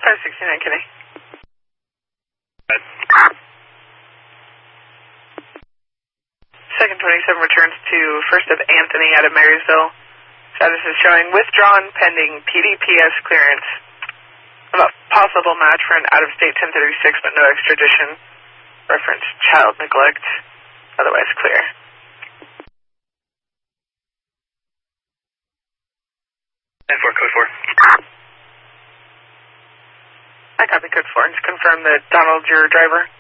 569 Kenny. Second 27 returns to first of Anthony out of Marysville. Status is showing withdrawn pending PDPS clearance. About possible match for an out-of-state 1036 but no extradition. Reference child neglect. Otherwise clear. And for code 4. I copy code 4 and just confirm that Donald, your driver.